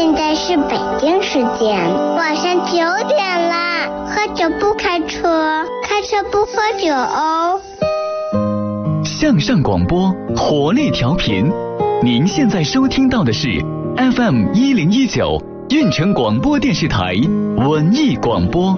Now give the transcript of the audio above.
现在是北京时间晚上9点啦，喝酒不开车，开车不喝酒哦。 向上广播，活力调频。您现在收听到的是 FM 1019运城广播电视台文艺广播。